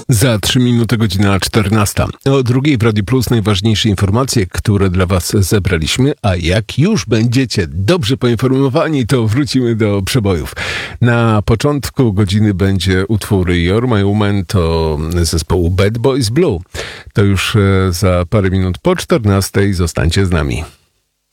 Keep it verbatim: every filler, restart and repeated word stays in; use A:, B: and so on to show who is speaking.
A: Za trzy minuty godzina czternasta. O drugiej w Radiu Plus najważniejsze informacje, które dla Was zebraliśmy, a jak już będziecie dobrze poinformowani, to wrócimy do przebojów. Na początku godziny będzie utwór You're My Woman, to zespołu Bad Boys Blue. To już za parę minut po czternastej. Zostańcie z nami.